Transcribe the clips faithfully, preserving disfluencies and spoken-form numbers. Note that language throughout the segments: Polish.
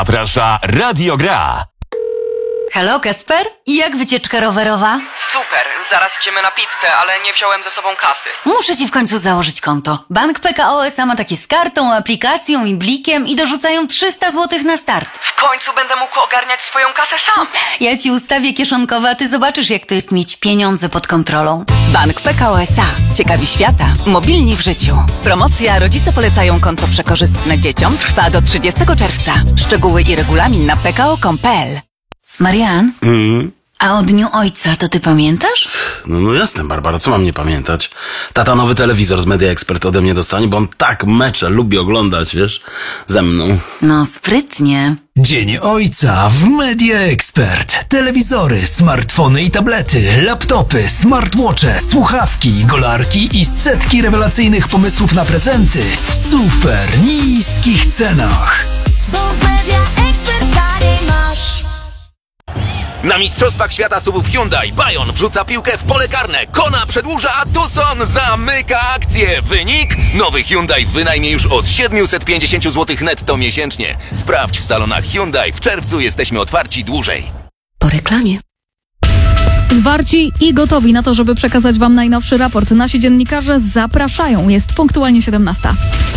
Zaprasza Radio Gra. Halo, Kacper? I jak wycieczka rowerowa? Super, zaraz idziemy na pizzę, ale nie wziąłem ze sobą kasy. Muszę ci w końcu założyć konto. Bank P K O S A ma takie z kartą, aplikacją i blikiem i dorzucają trzysta złotych na start. W końcu będę mógł ogarniać swoją kasę sam. Ja ci ustawię kieszonkowe, a ty zobaczysz, jak to jest mieć pieniądze pod kontrolą. Bank P K O S A. Ciekawi świata. Mobilni w życiu. Promocja Rodzice polecają konto przekorzystne dzieciom trwa do trzydziestego czerwca. Szczegóły i regulamin na p k o kropka com kropka p l. Marian? Mm. A o Dniu Ojca to ty pamiętasz? No, no jasne, Barbara, co mam nie pamiętać? Tata nowy telewizor z Media Expert ode mnie dostanie, bo on tak mecze lubi oglądać, wiesz, ze mną. No, sprytnie. Dzień Ojca w Media Expert. Telewizory, smartfony i tablety, laptopy, smartwatche, słuchawki, golarki i setki rewelacyjnych pomysłów na prezenty w super niskich cenach. Bo w Media Expert taniej masz. Na Mistrzostwach Świata SUV-ów Hyundai Bayon wrzuca piłkę w pole karne, Kona przedłuża, a Tucson zamyka akcję. Wynik? Nowy Hyundai w wynajmie już od siedemset pięćdziesiąt złotych netto miesięcznie. Sprawdź w salonach Hyundai. W czerwcu jesteśmy otwarci dłużej. Po reklamie. Zwarci i gotowi na to, żeby przekazać wam najnowszy raport. Nasi dziennikarze zapraszają. Jest punktualnie siedemnasta.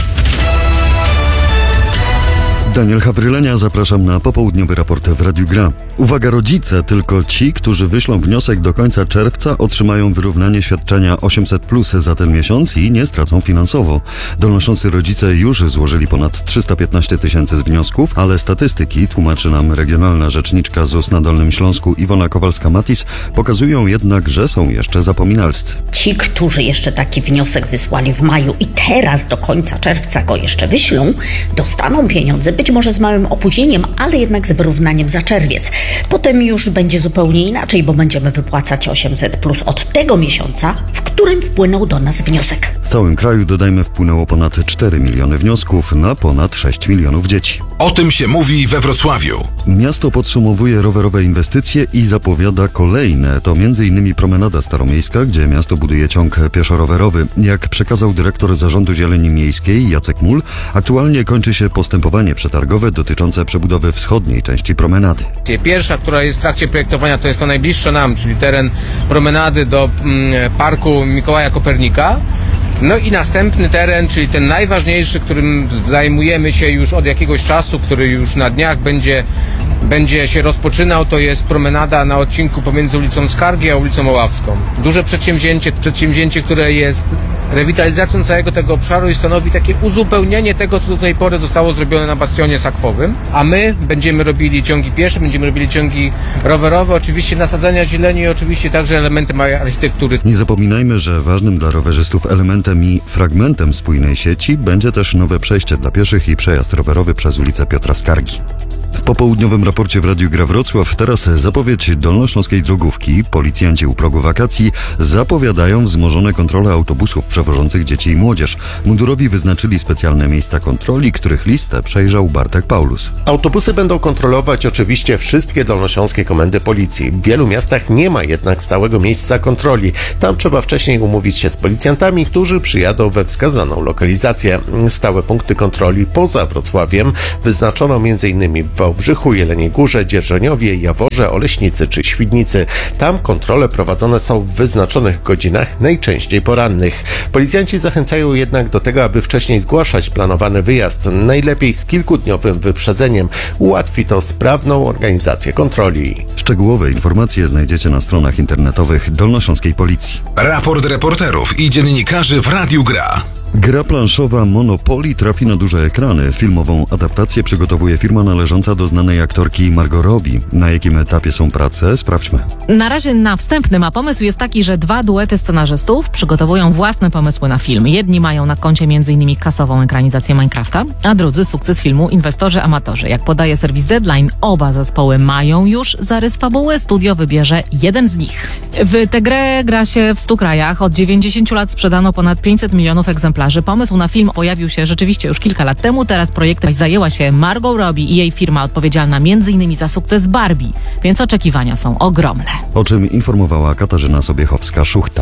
Daniel Hawrylenia, zapraszam na popołudniowy raport w Radiu Gra. Uwaga rodzice, tylko ci, którzy wyślą wniosek do końca czerwca, otrzymają wyrównanie świadczenia osiemset plus za ten miesiąc i nie stracą finansowo. Dolnoszący rodzice już złożyli ponad trzysta piętnaście tysięcy z wniosków, ale statystyki, tłumaczy nam regionalna rzeczniczka Z U S na Dolnym Śląsku Iwona Kowalska-Matis, pokazują jednak, że są jeszcze zapominalscy. Ci, którzy jeszcze taki wniosek wysłali w maju i teraz do końca czerwca go jeszcze wyślą, dostaną pieniądze, być może z małym opóźnieniem, ale jednak z wyrównaniem za czerwiec. Potem już będzie zupełnie inaczej, bo będziemy wypłacać osiemset plus od tego miesiąca, w którym wpłynął do nas wniosek. W całym kraju, dodajmy, wpłynęło ponad cztery miliony wniosków na ponad sześć milionów dzieci. O tym się mówi we Wrocławiu. Miasto podsumowuje rowerowe inwestycje i zapowiada kolejne. To między innymi promenada staromiejska, gdzie miasto buduje ciąg pieszo-rowerowy. Jak przekazał dyrektor Zarządu Zieleni Miejskiej Jacek Mul, aktualnie kończy się postępowanie przetargowe dotyczące przebudowy wschodniej części promenady. Pierwsza, która jest w trakcie projektowania, to jest to najbliższe nam, czyli teren promenady do mm, parku Mikołaja Kopernika. No i następny teren, czyli ten najważniejszy, którym zajmujemy się już od jakiegoś czasu, który już na dniach będzie, będzie się rozpoczynał, to jest promenada na odcinku pomiędzy ulicą Skargi a ulicą Oławską. Duże przedsięwzięcie, przedsięwzięcie, które jest rewitalizacją całego tego obszaru i stanowi takie uzupełnienie tego, co do tej pory zostało zrobione na bastionie sakwowym, a my będziemy robili ciągi piesze, będziemy robili ciągi rowerowe, oczywiście nasadzania zieleni i oczywiście także elementy małej architektury. Nie zapominajmy, że ważnym dla rowerzystów elementem i fragmentem spójnej sieci będzie też nowe przejście dla pieszych i przejazd rowerowy przez ulicę Piotra Skargi. W popołudniowym raporcie w Radiu Gra Wrocław teraz zapowiedź dolnośląskiej drogówki. Policjanci u progu wakacji zapowiadają wzmożone kontrole autobusów przewożących dzieci i młodzież. Mundurowi wyznaczyli specjalne miejsca kontroli, których listę przejrzał Bartek Paulus. Autobusy będą kontrolować oczywiście wszystkie dolnośląskie komendy policji. W wielu miastach nie ma jednak stałego miejsca kontroli. Tam trzeba wcześniej umówić się z policjantami, którzy przyjadą we wskazaną lokalizację. Stałe punkty kontroli poza Wrocławiem wyznaczono między innymi w Wałbrzychu, Jeleniej Górze, Dzierżoniowie, Jaworze, Oleśnicy czy Świdnicy. Tam kontrole prowadzone są w wyznaczonych godzinach, najczęściej porannych. Policjanci zachęcają jednak do tego, aby wcześniej zgłaszać planowany wyjazd, najlepiej z kilkudniowym wyprzedzeniem. Ułatwi to sprawną organizację kontroli. Szczegółowe informacje znajdziecie na stronach internetowych Dolnośląskiej Policji. Raport reporterów i dziennikarzy w Radiu Gra. Gra planszowa Monopoly trafi na duże ekrany. Filmową adaptację przygotowuje firma należąca do znanej aktorki Margot Robbie. Na jakim etapie są prace? Sprawdźmy. Na razie na wstępnym, a pomysł jest taki, że dwa duety scenarzystów przygotowują własne pomysły na film. Jedni mają na koncie m.in. kasową ekranizację Minecrafta, a drudzy sukces filmu Inwestorzy Amatorzy. Jak podaje serwis Deadline, oba zespoły mają już zarys fabuły. Studio wybierze jeden z nich. W tę grę gra się w stu krajach. Od dziewięćdziesięciu lat sprzedano ponad pięćset milionów egzemplarzy. Pomysł na film pojawił się rzeczywiście już kilka lat temu. Teraz projektem zajęła się Margot Robbie i jej firma odpowiedzialna między innymi za sukces Barbie, więc oczekiwania są ogromne. O czym informowała Katarzyna Sobiechowska-Szuchta.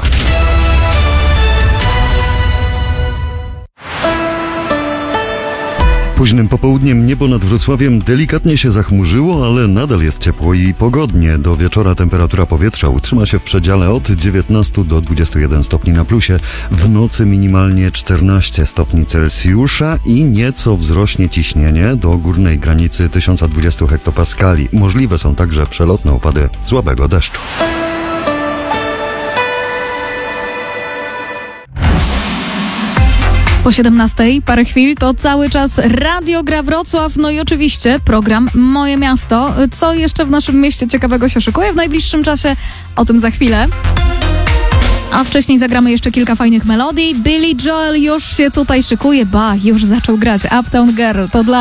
Późnym popołudniem niebo nad Wrocławiem delikatnie się zachmurzyło, ale nadal jest ciepło i pogodnie. Do wieczora temperatura powietrza utrzyma się w przedziale od dziewiętnastu do dwudziestu jeden stopni na plusie. W nocy minimalnie czternaście stopni Celsjusza i nieco wzrośnie ciśnienie do górnej granicy tysiąc dwadzieścia hektopaskali. Możliwe są także przelotne opady słabego deszczu. Po siedemnastej, parę chwil, to cały czas Radio Gra Wrocław, no i oczywiście program Moje Miasto. Co jeszcze w naszym mieście ciekawego się szykuje w najbliższym czasie? O tym za chwilę. A wcześniej zagramy jeszcze kilka fajnych melodii. Billy Joel już się tutaj szykuje, ba, już zaczął grać Uptown Girl. To dla